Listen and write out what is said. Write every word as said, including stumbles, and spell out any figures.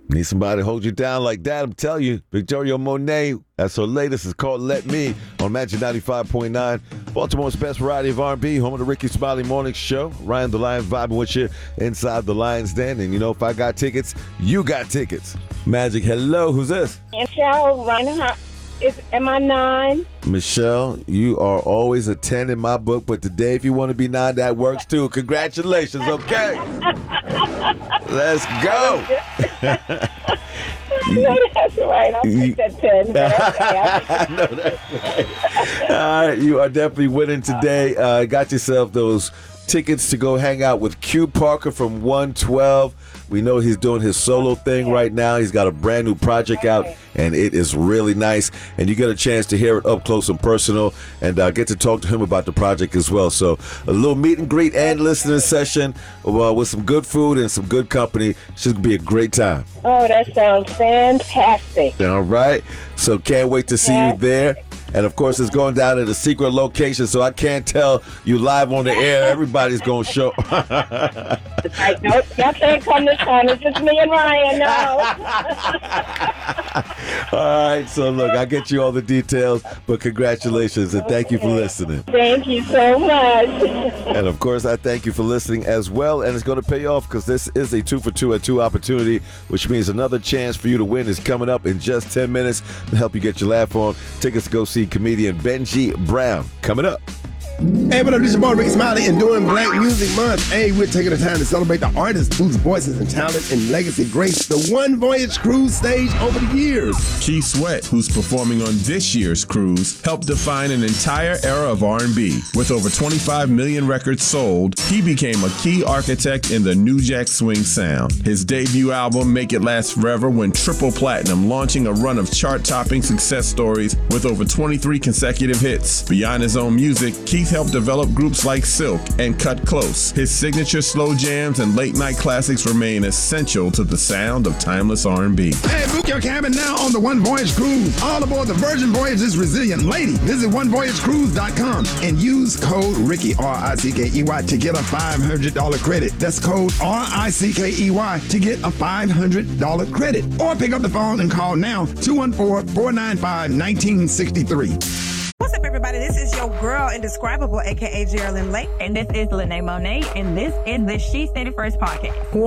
Need somebody to hold you down like that, I'm telling you. Victoria Monet, that's her latest. It's called Let Me on Magic ninety-five point nine. Baltimore's best variety of R and B, home of the Ricky Smiley Morning Show. Ryan the Lion vibing with you inside the Lion's Den. And you know, if I got tickets, you got tickets. Magic, hello, who's this? Michelle Reinhardt. Is, am I nine? Michelle, you are always a ten in my book, but today if you want to be nine, that works too. Congratulations, okay? Let's go. No, that's right. I'll take that ten. Okay. No, that's right. All right, you are definitely winning today. Uh, got yourself those tickets to go hang out with Q Parker from one twelve. We know he's doing his solo thing right now. He's got a brand new project out, and it is really nice. And you get a chance to hear it up close and personal, and uh, get to talk to him about the project as well. So a little meet and greet and listening session uh, with some good food and some good company. Should be a great time. Oh, that sounds fantastic. All right. So can't wait to see you there. And, of course, it's going down at a secret location, so I can't tell you live on the air. Everybody's going to show. I, nope, y'all can't come this time. It's just me and Ryan, no. All right, so, look, I'll get you all the details, but congratulations, and thank you for listening. Thank you so much. And, of course, I thank you for listening as well, and it's going to pay off because this is a two for two at two opportunity, which means another chance for you to win is coming up in just ten minutes to help you get your laugh on. Tickets to go see comedian Benji Brown coming up. Hey, what up? This is your boy Ricky Smiley, and during Black Music Month, hey, we're taking the time to celebrate the artists whose voices and talent and legacy grace the One Voyage Cruise stage over the years. Keith Sweat, who's performing on this year's cruise, helped define an entire era of R and B. With over twenty-five million records sold, he became a key architect in the New Jack Swing sound. His debut album, Make It Last Forever, went triple platinum, launching a run of chart-topping success stories with over twenty-three consecutive hits. Beyond his own music, Keith helped develop groups like Silk and Cut Close. His signature slow jams and late-night classics remain essential to the sound of timeless R and B. Hey, book your cabin now on the One Voyage Cruise. All aboard the Virgin Voyage's Resilient Lady. Visit one voyage cruise dot com and use code Ricky, R I C K E Y, to get a five hundred dollars credit. That's code R I C K E Y to get a five hundred dollars credit. Or pick up the phone and call now, two one four, four nine five, one nine six three. What's up, everybody? This is your girl, Indescribable, a k a. Geraldine Lake. And this is Lene Monet, and this is the She Said It First podcast.